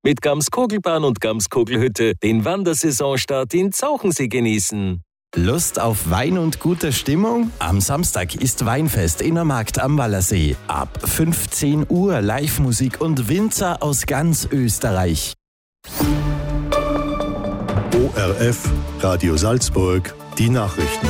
Mit Gams Kogelbahn und Gams Kogelhütte den Wandersaisonstart in Zauchensee genießen. Lust auf Wein und gute Stimmung? Am Samstag ist Weinfest in der Markt am Wallersee. Ab 15 Uhr Live-Musik und Winzer aus ganz Österreich. ORF, Radio Salzburg, die Nachrichten.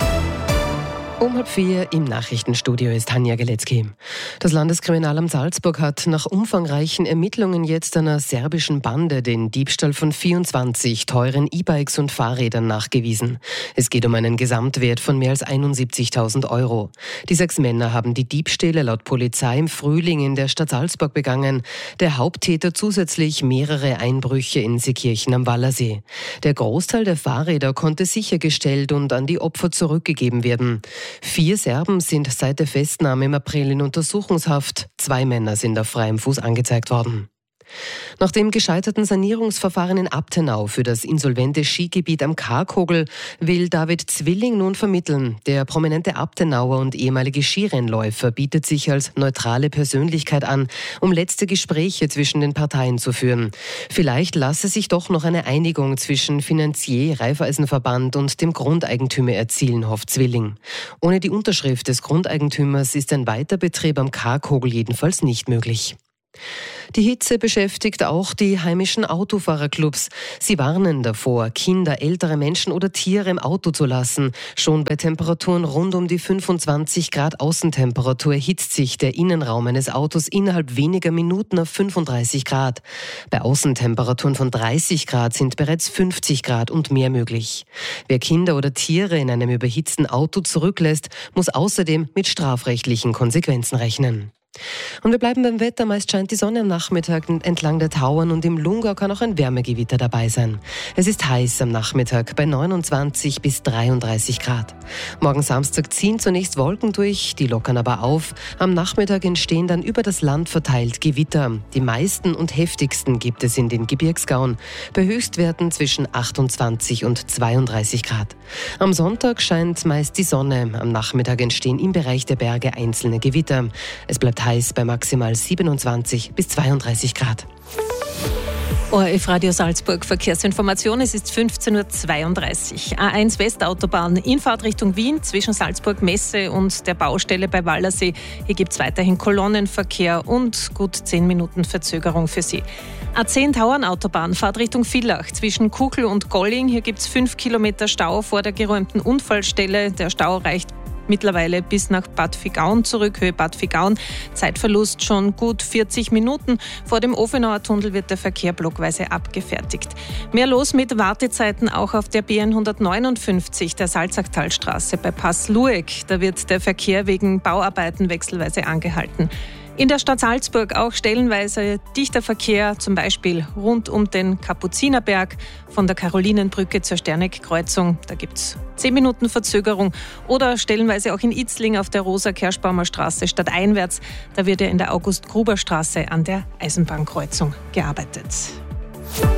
Um 3:30 im Nachrichtenstudio ist Tanja Geletzky. Das Landeskriminalamt Salzburg hat nach umfangreichen Ermittlungen jetzt einer serbischen Bande den Diebstahl von 24 teuren E-Bikes und Fahrrädern nachgewiesen. Es geht um einen Gesamtwert von mehr als 71.000 Euro. Die 6 Männer haben die Diebstähle laut Polizei im Frühling in der Stadt Salzburg begangen. Der Haupttäter zusätzlich mehrere Einbrüche in Seekirchen am Wallersee. Der Großteil der Fahrräder konnte sichergestellt und an die Opfer zurückgegeben werden. 4 Serben sind seit der Festnahme im April in Untersuchungshaft. 2 Männer sind auf freiem Fuß angezeigt worden. Nach dem gescheiterten Sanierungsverfahren in Abtenau für das insolvente Skigebiet am Karkogel will David Zwilling nun vermitteln. Der prominente Abtenauer und ehemalige Skirennläufer bietet sich als neutrale Persönlichkeit an, um letzte Gespräche zwischen den Parteien zu führen. Vielleicht lasse sich doch noch eine Einigung zwischen Finanzier, Raiffeisenverband und dem Grundeigentümer erzielen, hofft Zwilling. Ohne die Unterschrift des Grundeigentümers ist ein Weiterbetrieb am Karkogel jedenfalls nicht möglich. Die Hitze beschäftigt auch die heimischen Autofahrerclubs. Sie warnen davor, Kinder, ältere Menschen oder Tiere im Auto zu lassen. Schon bei Temperaturen rund um die 25 Grad Außentemperatur erhitzt sich der Innenraum eines Autos innerhalb weniger Minuten auf 35 Grad. Bei Außentemperaturen von 30 Grad sind bereits 50 Grad und mehr möglich. Wer Kinder oder Tiere in einem überhitzten Auto zurücklässt, muss außerdem mit strafrechtlichen Konsequenzen rechnen. Und wir bleiben beim Wetter. Meist scheint die Sonne am Nachmittag entlang der Tauern und im Lungau kann auch ein Wärmegewitter dabei sein. Es ist heiß am Nachmittag bei 29 bis 33 Grad. Morgen Samstag ziehen zunächst Wolken durch, die lockern aber auf. Am Nachmittag entstehen dann über das Land verteilt Gewitter. Die meisten und heftigsten gibt es in den Gebirgsgauen, bei Höchstwerten zwischen 28 und 32 Grad. Am Sonntag scheint meist die Sonne. Am Nachmittag entstehen im Bereich der Berge einzelne Gewitter. Es bleibt heiß bei maximal 27 bis 32 Grad. ORF Radio Salzburg Verkehrsinformation. Es ist 15.32 Uhr. A1 Westautobahn in Fahrtrichtung Wien zwischen Salzburg Messe und der Baustelle bei Wallersee. Hier gibt es weiterhin Kolonnenverkehr und gut 10 Minuten Verzögerung für Sie. A10 Tauernautobahn Fahrtrichtung Villach zwischen Kuchel und Golling. Hier gibt es 5 Kilometer Stau vor der geräumten Unfallstelle. Der Stau reicht mittlerweile bis nach Bad Vigaun zurück, Höhe Bad Vigaun. Zeitverlust schon gut 40 Minuten. Vor dem Ofenauer Tunnel wird der Verkehr blockweise abgefertigt. Mehr los mit Wartezeiten auch auf der BN159, der Salzachtalstraße bei Pass-Lueck. Da wird der Verkehr wegen Bauarbeiten wechselweise angehalten. In der Stadt Salzburg auch stellenweise dichter Verkehr, zum Beispiel rund um den Kapuzinerberg, von der Karolinenbrücke zur Sterneck-Kreuzung. Da gibt es 10 Minuten Verzögerung. Oder stellenweise auch in Itzling auf der Rosa-Kerschbaumer Straße stadteinwärts. Da wird ja in der August-Gruber-Straße an der Eisenbahnkreuzung gearbeitet.